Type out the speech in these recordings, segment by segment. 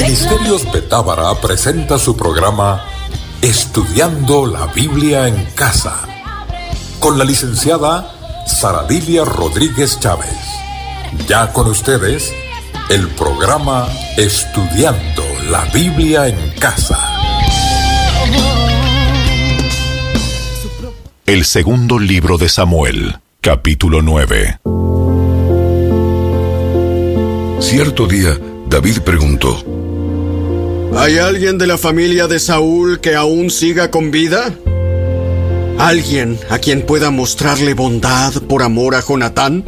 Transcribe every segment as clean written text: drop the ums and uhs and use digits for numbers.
Ministerios Betábara presenta su programa Estudiando la Biblia en Casa, con la licenciada Saradilia Rodríguez Chávez. Ya con ustedes, el programa Estudiando la Biblia en Casa. El segundo libro de Samuel, capítulo 9. Cierto día, David preguntó: ¿hay alguien de la familia de Saúl que aún siga con vida? ¿Alguien a quien pueda mostrarle bondad por amor a Jonatán?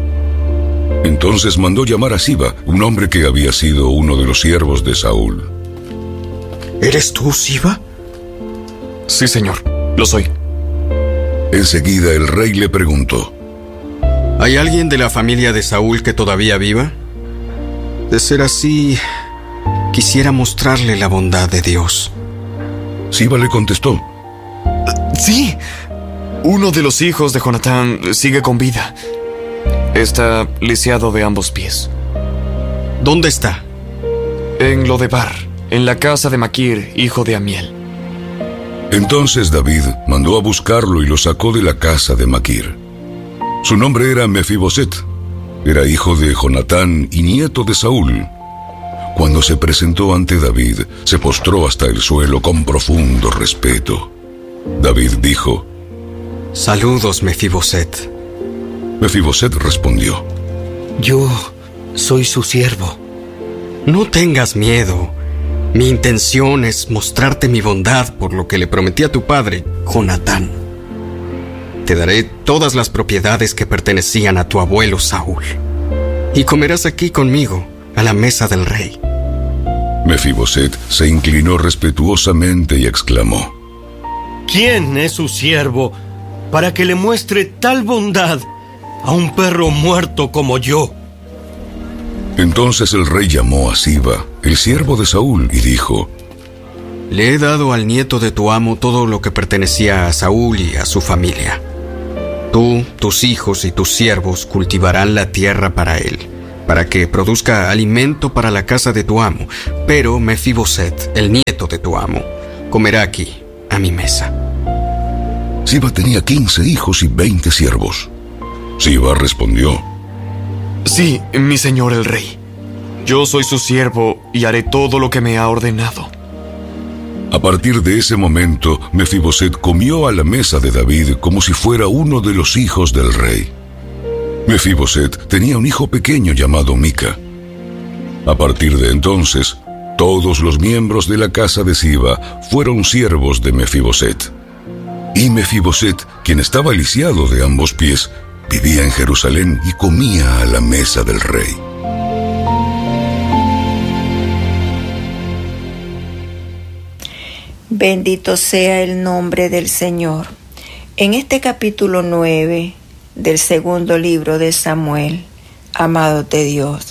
Entonces mandó llamar a Siba, un hombre que había sido uno de los siervos de Saúl. ¿Eres tú, Siba? Sí, señor, lo soy. Enseguida el rey le preguntó: ¿hay alguien de la familia de Saúl que todavía viva? De ser así, quisiera mostrarle la bondad de Dios. Siba le contestó: Sí, uno de los hijos de Jonatán sigue con vida. Está lisiado de ambos pies. ¿Dónde está? En Lodebar, en la casa de Maquir, hijo de Amiel. Entonces David mandó a buscarlo y lo sacó de la casa de Maquir. Su nombre era Mefiboset. Era hijo de Jonatán y nieto de Saúl. Cuando se presentó ante David, se postró hasta el suelo con profundo respeto. David dijo: Saludos, Mefiboset. Mefiboset respondió: Yo soy su siervo. No tengas miedo. Mi intención es mostrarte mi bondad por lo que le prometí a tu padre, Jonatán. Te daré todas las propiedades que pertenecían a tu abuelo Saúl, y comerás aquí conmigo, a la mesa del rey. Mefiboset se inclinó respetuosamente y exclamó: ¿quién es su siervo para que le muestre tal bondad a un perro muerto como yo? Entonces el rey llamó a Siba, el siervo de Saúl, y dijo: le he dado al nieto de tu amo todo lo que pertenecía a Saúl y a su familia. Tú, tus hijos y tus siervos cultivarán la tierra para él, para que produzca alimento para la casa de tu amo. Pero Mefiboset, el nieto de tu amo, comerá aquí, a mi mesa. Siba tenía 15 hijos y 20 siervos. Siba respondió: Sí, mi señor el rey. Yo soy su siervo y haré todo lo que me ha ordenado. A partir de ese momento, Mefiboset comió a la mesa de David como si fuera uno de los hijos del rey. Mefiboset tenía un hijo pequeño llamado Mica. A partir de entonces, todos los miembros de la casa de Siba fueron siervos de Mefiboset. Y Mefiboset, quien estaba lisiado de ambos pies, vivía en Jerusalén y comía a la mesa del rey. Bendito sea el nombre del Señor. En este capítulo 9 del segundo libro de Samuel, amados de Dios,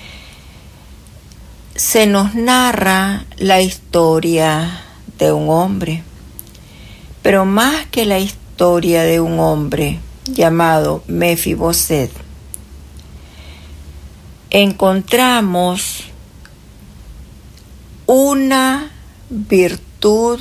se nos narra la historia de un hombre, pero más que la historia de un hombre llamado Mefiboset, encontramos una virtud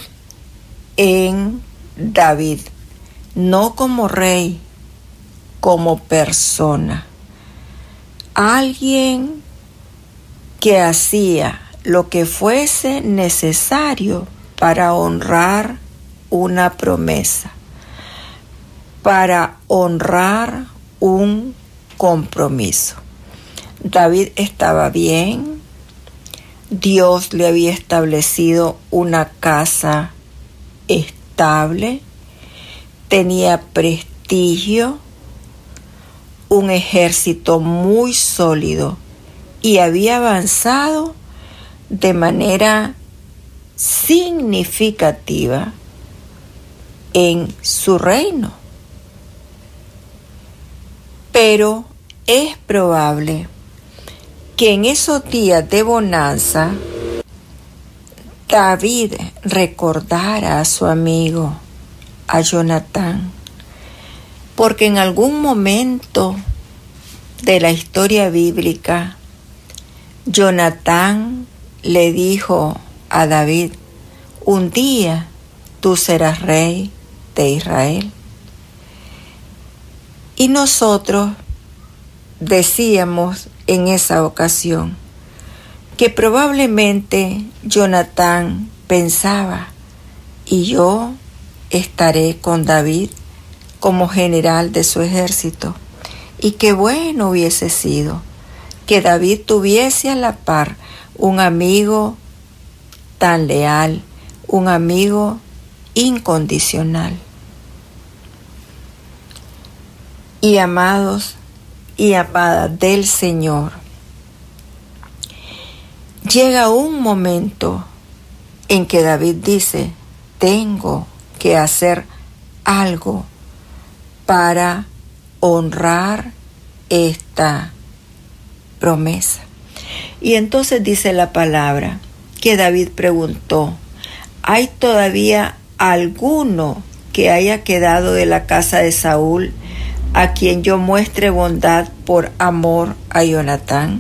en David, no como rey, como persona. Alguien que hacía lo que fuese necesario para honrar una promesa, para honrar un compromiso. David estaba bien. Dios le había establecido una casa estable, tenía prestigio, un ejército muy sólido y había avanzado de manera significativa en su reino. Pero es probable que en esos días de bonanza David recordara a su amigo, a Jonatán, porque en algún momento de la historia bíblica, Jonatán le dijo a David: un día tú serás rey de Israel. Y nosotros decíamos en esa ocasión que probablemente Jonatán pensaba: y yo estaré con David como general de su ejército. Y qué bueno hubiese sido que David tuviese a la par un amigo tan leal, un amigo incondicional. Y amados y amadas del Señor, llega un momento en que David dice: tengo que hacer algo para honrar esta promesa. Y entonces dice la palabra que David preguntó: ¿hay todavía alguno que haya quedado de la casa de Saúl a quien yo muestre bondad por amor a Jonatán?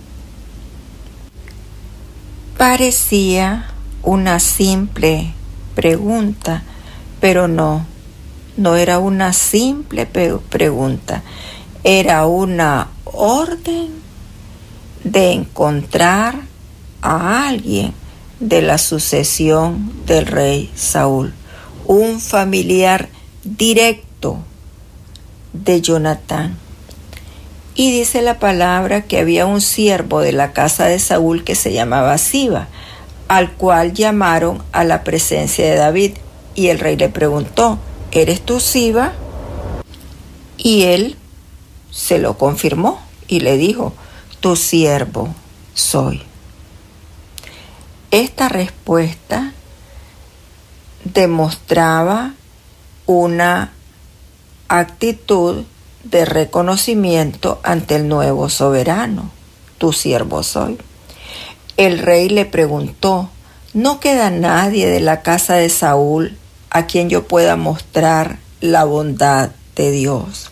Parecía una simple pregunta, pero no era una simple pregunta, era una orden de encontrar a alguien de la sucesión del rey Saúl, un familiar directo de Jonatán. Y dice la palabra que había un siervo de la casa de Saúl que se llamaba Siba, al cual llamaron a la presencia de David, y el rey le preguntó: ¿eres tú Siba? Y él se lo confirmó y le dijo: tu siervo soy. Esta respuesta demostraba una actitud de reconocimiento ante el nuevo soberano: tu siervo soy. El rey le preguntó: ¿no queda nadie de la casa de Saúl a quien yo pueda mostrar la bondad de Dios?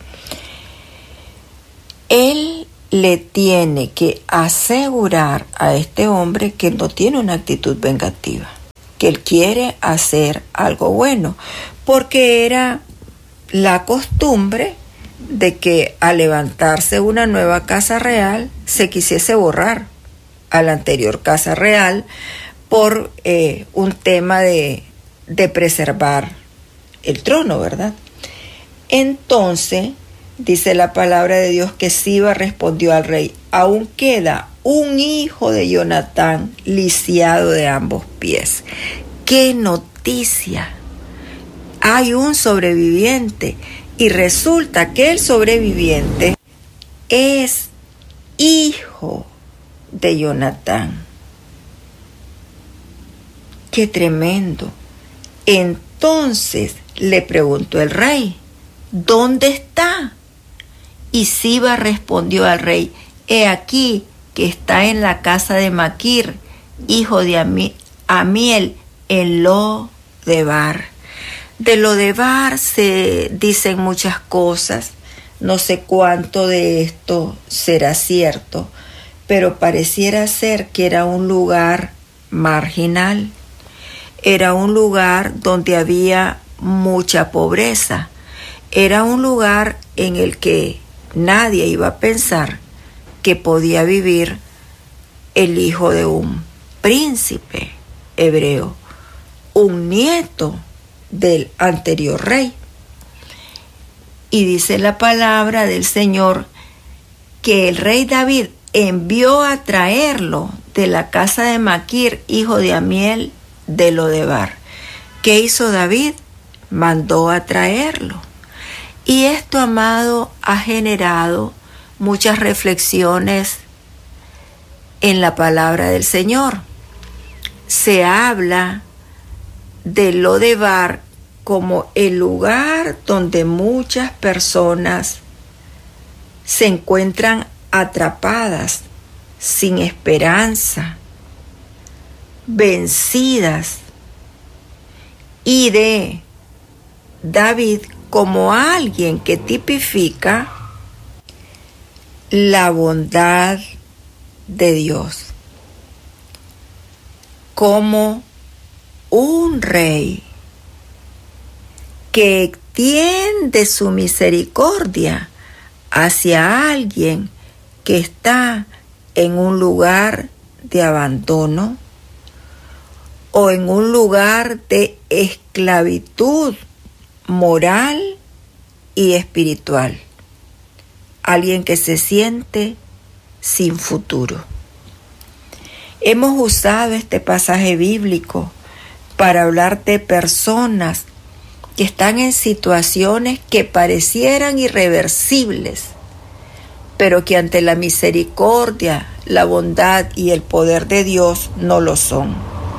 Él le tiene que asegurar a este hombre que no tiene una actitud vengativa, que él quiere hacer algo bueno, porque era la costumbre de que al levantarse una nueva casa real se quisiese borrar a la anterior casa real por un tema de preservar el trono, ¿verdad? Entonces dice la palabra de Dios que Siba respondió al rey: aún queda un hijo de Jonatán lisiado de ambos pies. ¡Qué noticia! Hay un sobreviviente, y resulta que el sobreviviente es hijo de Jonatán. ¡Qué tremendo! Entonces le preguntó el rey: ¿dónde está? Y Siba respondió al rey: he aquí que está en la casa de Maquir, hijo de Amiel, en Lo-debar. De Lo-debar se dicen muchas cosas, no sé cuánto de esto será cierto, pero pareciera ser que era un lugar marginal, era un lugar donde había mucha pobreza, era un lugar en el que nadie iba a pensar que podía vivir el hijo de un príncipe hebreo, un nieto del anterior rey. Y dice la palabra del Señor que el rey David envió a traerlo de la casa de Maquir, hijo de Amiel, de Lo-debar. ¿Qué hizo David? Mandó a traerlo. Y esto, amado, ha generado muchas reflexiones en la palabra del Señor. Se habla de Lo-debar como el lugar donde muchas personas se encuentran atrapadas, sin esperanza, vencidas, y de David como alguien que tipifica la bondad de Dios. como un rey que extiende su misericordia hacia alguien que está en un lugar de abandono o en un lugar de esclavitud moral y espiritual. Alguien que se siente sin futuro. Hemos usado este pasaje bíblico para hablar de personas que están en situaciones que parecieran irreversibles, pero que ante la misericordia, la bondad y el poder de Dios no lo son.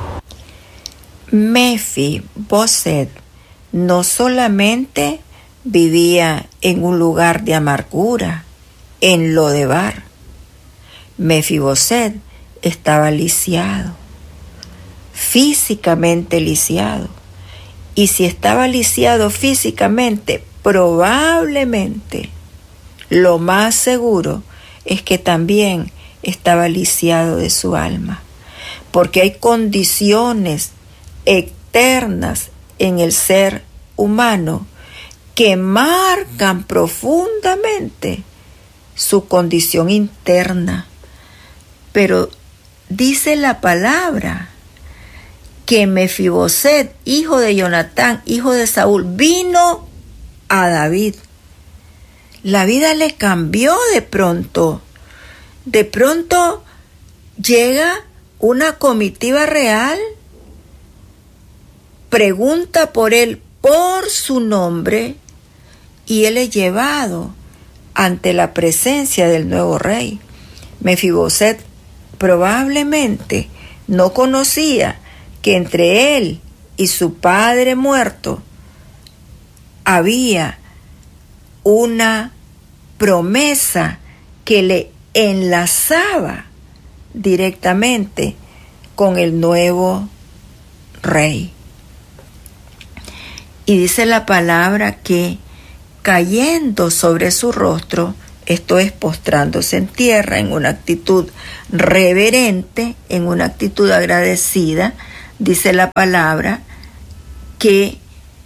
Mefiboset no solamente vivía en un lugar de amargura, en Lodebar. Mefiboset estaba lisiado, físicamente lisiado. Y si estaba lisiado físicamente, probablemente, lo más seguro es que también estaba lisiado de su alma, porque hay condiciones externas en el ser humano que marcan profundamente su condición interna. Pero dice la palabra que Mefiboset, hijo de Jonatán, hijo de Saúl, vino a David. La vida le cambió de pronto. De pronto llega una comitiva real, pregunta por él por su nombre y él es llevado ante la presencia del nuevo rey. Mefiboset probablemente no conocía que entre él y su padre muerto había una promesa que le enlazaba directamente con el nuevo rey. Y dice la palabra que cayendo sobre su rostro, esto es postrándose en tierra en una actitud reverente, en una actitud agradecida, dice la palabra que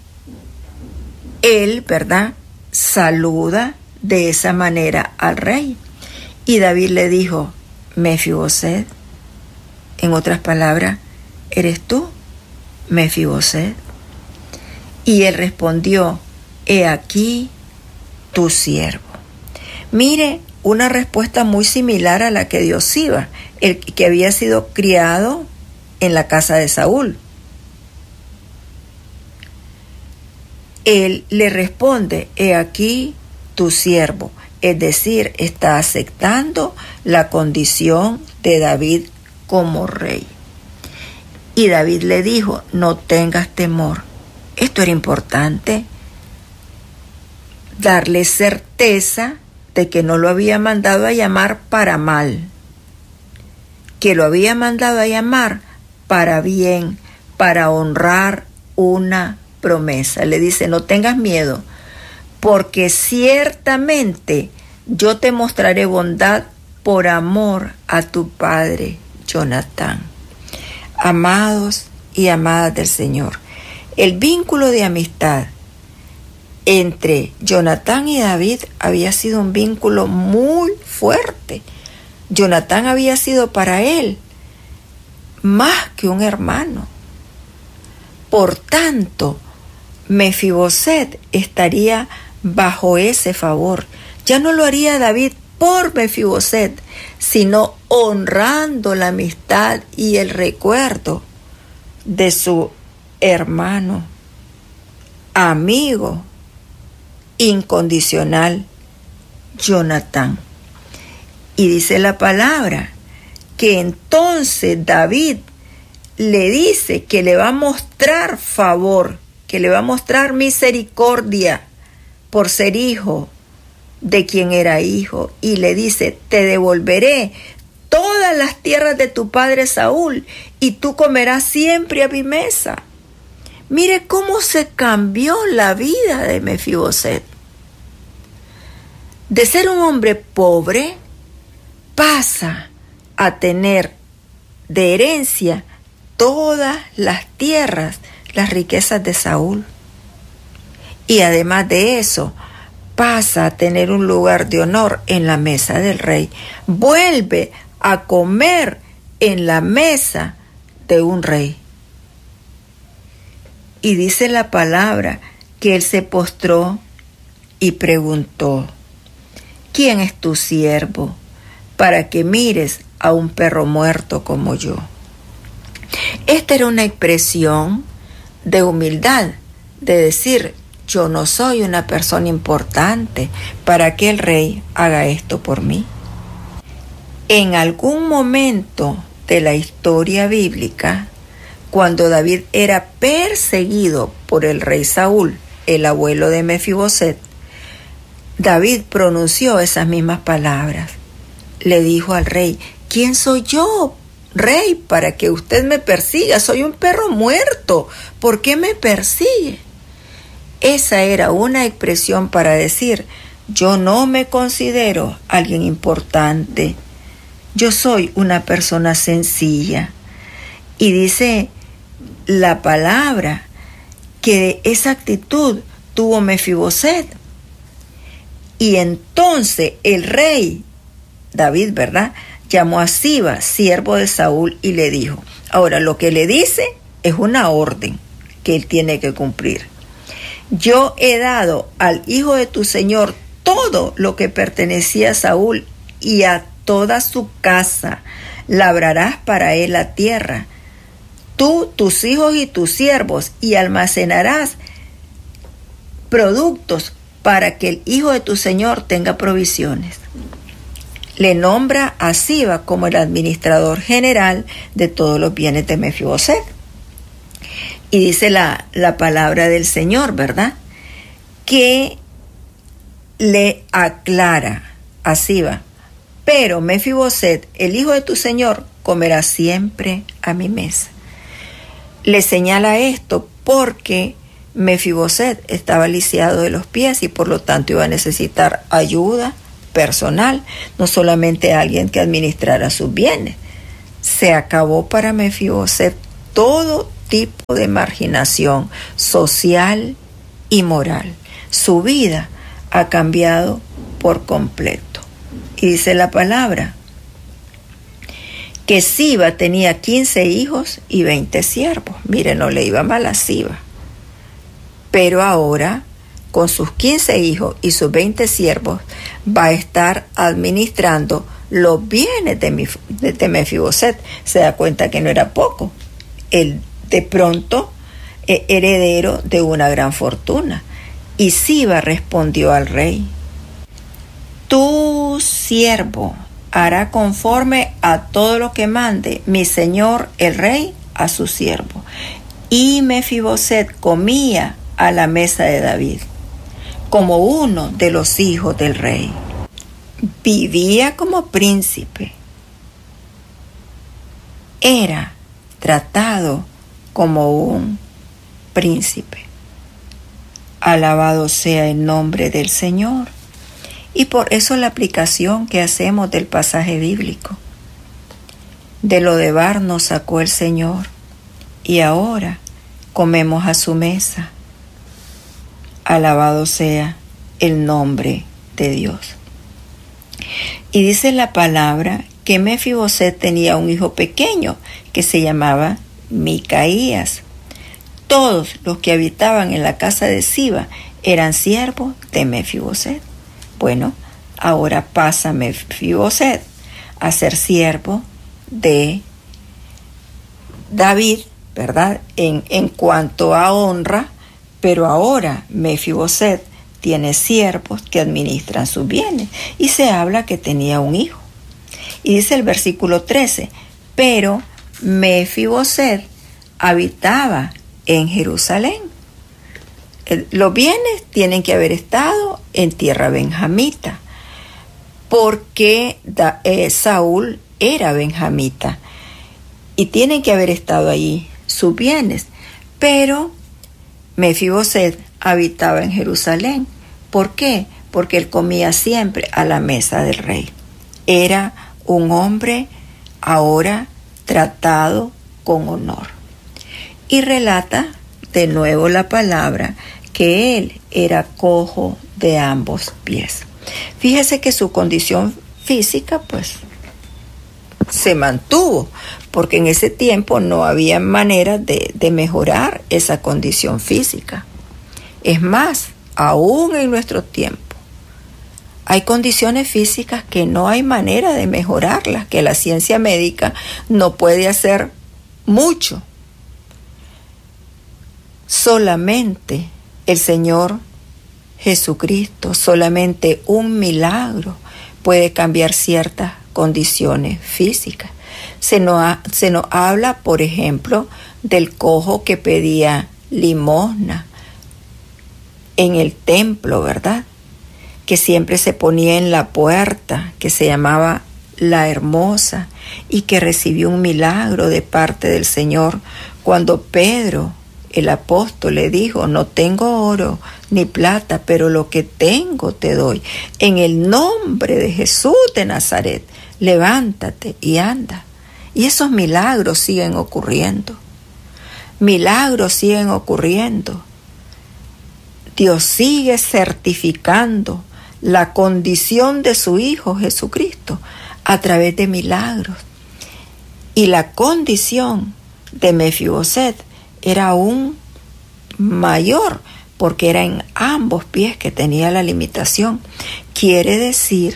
él, ¿verdad?, saluda de esa manera al rey. Y David le dijo: Mefiboset, en otras palabras, ¿eres tú, Mefiboset? Y él respondió: he aquí tu siervo. Mire, una respuesta muy similar a la que dio Siba, el que había sido criado en la casa de Saúl. Él le responde: he aquí tu siervo. Es decir, está aceptando la condición de David como rey. Y David le dijo: no tengas temor. Esto era importante, darle certeza de que no lo había mandado a llamar para mal, que lo había mandado a llamar para bien, para honrar una promesa. Le dice: no tengas miedo, porque ciertamente yo te mostraré bondad por amor a tu padre Jonatán. Amados y amadas del Señor, el vínculo de amistad entre Jonatán y David había sido un vínculo muy fuerte. Jonatán había sido para él más que un hermano. Por tanto, Mefiboset estaría bajo ese favor. Ya no lo haría David por Mefiboset, sino honrando la amistad y el recuerdo de su hermano, amigo incondicional, Jonatán. Y dice la palabra que entonces David le dice que le va a mostrar favor, que le va a mostrar misericordia por ser hijo de quien era hijo, y le dice: te devolveré todas las tierras de tu padre Saúl, y tú comerás siempre a mi mesa. Mire cómo se cambió la vida de Mefiboset. De ser un hombre pobre, pasa a tener de herencia todas las tierras, las riquezas de Saúl. Y además de eso, pasa a tener un lugar de honor en la mesa del rey. Vuelve a comer en la mesa de un rey. Y dice la palabra que él se postró y preguntó: ¿quién es tu siervo para que mires a un perro muerto como yo? Esta era una expresión de humildad, de decir: yo no soy una persona importante para que el rey haga esto por mí. En algún momento de la historia bíblica, cuando David era perseguido por el rey Saúl, el abuelo de Mefiboset, David pronunció esas mismas palabras. Le dijo al rey: ¿quién soy yo, rey, para que usted me persiga? Soy un perro muerto. ¿Por qué me persigue? Esa era una expresión para decir: yo no me considero alguien importante. Yo soy una persona sencilla. Y dice la palabra que esa actitud tuvo Mefiboset. Y entonces el rey David, ¿verdad?, llamó a Siba, siervo de Saúl, y le dijo. Ahora, lo que le dice es una orden que él tiene que cumplir. Yo he dado al hijo de tu señor todo lo que pertenecía a Saúl y a toda su casa. Labrarás para él la tierra, tú, tus hijos y tus siervos, y almacenarás productos para que el hijo de tu señor tenga provisiones. Le nombra a Siba como el administrador general de todos los bienes de Mefiboset. Y dice la palabra del Señor, ¿verdad?, que le aclara a Siba: pero Mefiboset, el hijo de tu señor, comerá siempre a mi mesa. Le señala esto porque Mefiboset estaba lisiado de los pies y por lo tanto iba a necesitar ayuda personal, no solamente alguien que administrara sus bienes. Se acabó para Mefiboset todo tipo de marginación social y moral. Su vida ha cambiado por completo. Y dice la palabra que Siba tenía 15 hijos y 20 siervos. Mire, no le iba mal a Siba. Pero ahora, con sus 15 hijos y sus 20 siervos, va a estar administrando los bienes de Mefiboset. Se da cuenta que no era poco. Él, de pronto, heredero de una gran fortuna. Y Siba respondió al rey: tu siervo hará conforme a todo lo que mande mi señor el rey a su siervo. Y Mefiboset comía a la mesa de David como uno de los hijos del rey. Vivía como príncipe. Era tratado como un príncipe. Alabado sea el nombre del Señor. Y por eso la aplicación que hacemos del pasaje bíblico. De Lodebar nos sacó el Señor y ahora comemos a su mesa. Alabado sea el nombre de Dios. Y dice la palabra que Mefiboset tenía un hijo pequeño que se llamaba Micaías. Todos los que habitaban en la casa de Siba eran siervos de Mefiboset. Bueno, ahora pasa Mefiboset a ser siervo de David, ¿verdad?, en cuanto a honra, pero ahora Mefiboset tiene siervos que administran sus bienes, y se habla que tenía un hijo. Y dice el versículo 13, pero Mefiboset habitaba en Jerusalén. Los bienes tienen que haber estado en tierra benjamita, porque Saúl era benjamita, y tienen que haber estado allí sus bienes. Pero Mefiboset habitaba en Jerusalén. ¿Por qué? Porque él comía siempre a la mesa del rey. Era un hombre ahora tratado con honor. Y relata de nuevo la palabra que él era cojo de ambos pies. Fíjese que su condición física pues se mantuvo, porque en ese tiempo no había manera de mejorar esa condición física. Es más, aún en nuestro tiempo hay condiciones físicas que no hay manera de mejorarlas, que la ciencia médica no puede hacer mucho. Solamente el Señor Jesucristo, solamente un milagro puede cambiar ciertas condiciones físicas. Se nos habla, por ejemplo, del cojo que pedía limosna en el templo, ¿verdad? Que siempre se ponía en la puerta, que se llamaba La Hermosa, y que recibió un milagro de parte del Señor cuando Pedro, el apóstol, le dijo: no tengo oro ni plata, pero lo que tengo te doy. En el nombre de Jesús de Nazaret, levántate y anda. Y esos milagros siguen ocurriendo. Milagros siguen ocurriendo. Dios sigue certificando la condición de su Hijo Jesucristo a través de milagros. Y la condición de Mefiboset era aún mayor, porque era en ambos pies que tenía la limitación. Quiere decir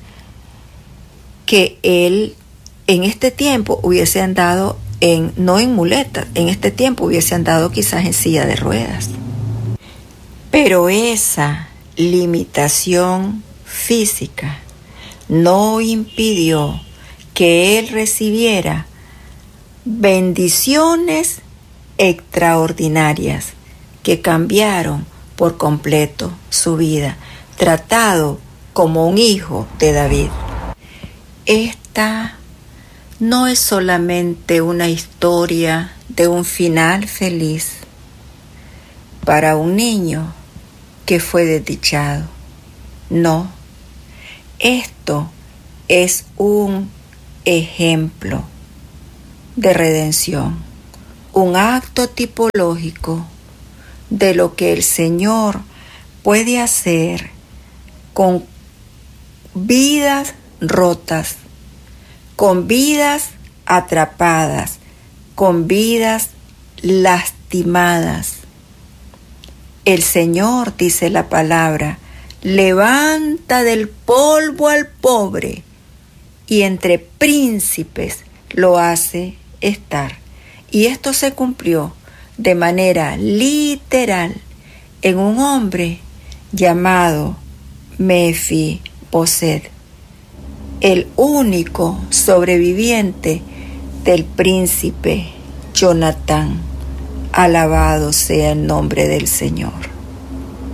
que él en este tiempo hubiese andado no en muletas, en este tiempo hubiese andado quizás en silla de ruedas. Pero esa limitación física no impidió que él recibiera bendiciones extraordinarias que cambiaron por completo su vida, tratado como un hijo de David. Esta no es solamente una historia de un final feliz para un niño que fue desdichado. No, esto es un ejemplo de redención, un acto tipológico de lo que el Señor puede hacer con vidas rotas, con vidas atrapadas, con vidas lastimadas. El Señor, dice la palabra, levanta del polvo al pobre y entre príncipes lo hace estar. Y esto se cumplió de manera literal en un hombre llamado Mefiboset, el único sobreviviente del príncipe Jonatán. Alabado sea el nombre del Señor.